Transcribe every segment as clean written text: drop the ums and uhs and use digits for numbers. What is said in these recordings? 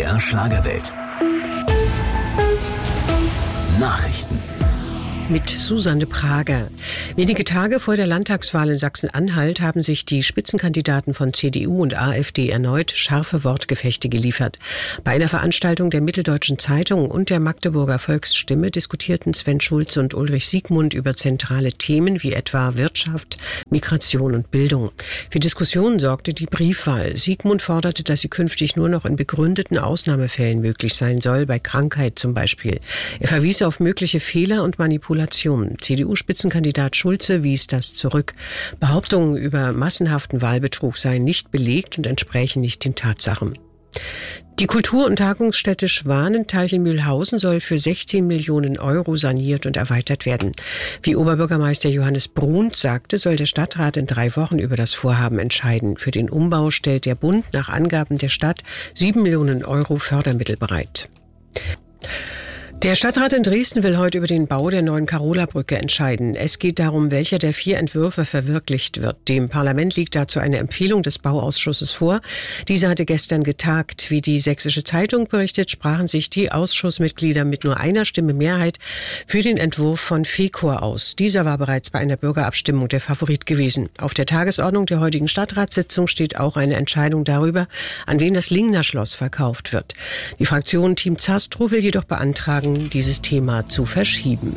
MDR Schlagerwelt. Nachrichten. Mit Susanne Prager. Wenige Tage vor der Landtagswahl in Sachsen-Anhalt haben sich die Spitzenkandidaten von CDU und AfD erneut scharfe Wortgefechte geliefert. Bei einer Veranstaltung der Mitteldeutschen Zeitung und der Magdeburger Volksstimme diskutierten Sven Schulze und Ulrich Siegmund über zentrale Themen wie etwa Wirtschaft, Migration und Bildung. Für Diskussionen sorgte die Briefwahl. Siegmund forderte, dass sie künftig nur noch in begründeten Ausnahmefällen möglich sein soll, bei Krankheit zum Beispiel. Er verwies auf mögliche Fehler und Manipulationen. CDU-Spitzenkandidat Schulze wies das zurück. Behauptungen über massenhaften Wahlbetrug seien nicht belegt und entsprächen nicht den Tatsachen. Die Kultur- und Tagungsstätte Schwanenteichl-Mühlhausen soll für 16 Millionen Euro saniert und erweitert werden. Wie Oberbürgermeister Johannes Brunt sagte, soll der Stadtrat in 3 Wochen über das Vorhaben entscheiden. Für den Umbau stellt der Bund nach Angaben der Stadt 7 Millionen Euro Fördermittel bereit. Der Stadtrat in Dresden will heute über den Bau der neuen Karola-Brücke entscheiden. Es geht darum, welcher der 4 Entwürfe verwirklicht wird. Dem Parlament liegt dazu eine Empfehlung des Bauausschusses vor. Dieser hatte gestern getagt. Wie die Sächsische Zeitung berichtet, sprachen sich die Ausschussmitglieder mit nur einer Stimme Mehrheit für den Entwurf von Fecor aus. Dieser war bereits bei einer Bürgerabstimmung der Favorit gewesen. Auf der Tagesordnung der heutigen Stadtratssitzung steht auch eine Entscheidung darüber, an wen das Lingner Schloss verkauft wird. Die Fraktion Team Zastrow will jedoch beantragen, dieses Thema zu verschieben.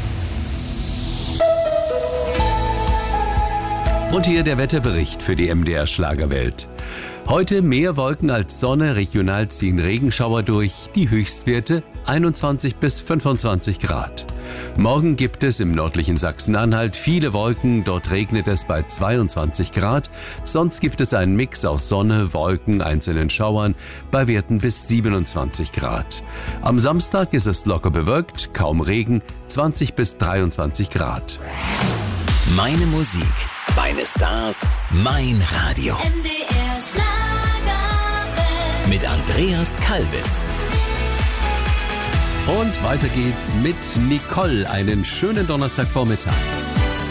Und hier der Wetterbericht für die MDR Schlagerwelt. Heute mehr Wolken als Sonne, regional ziehen Regenschauer durch, die Höchstwerte 21 bis 25 Grad. Morgen gibt es im nördlichen Sachsen-Anhalt viele Wolken, dort regnet es bei 22 Grad. Sonst gibt es einen Mix aus Sonne, Wolken, einzelnen Schauern bei Werten bis 27 Grad. Am Samstag ist es locker bewölkt, kaum Regen, 20 bis 23 Grad. Meine Musik, meine Stars, mein Radio. MDR Schlagerwelt. Mit Andreas Kalbitz. Und weiter geht's mit Nicole. Einen schönen Donnerstagvormittag.